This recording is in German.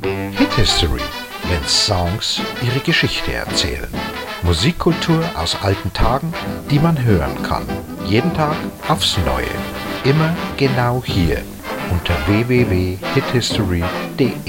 Hit History, wenn Songs ihre Geschichte erzählen. Musikkultur aus alten Tagen, die man hören kann. Jeden Tag aufs Neue. Immer genau hier unter www.hithistory.de.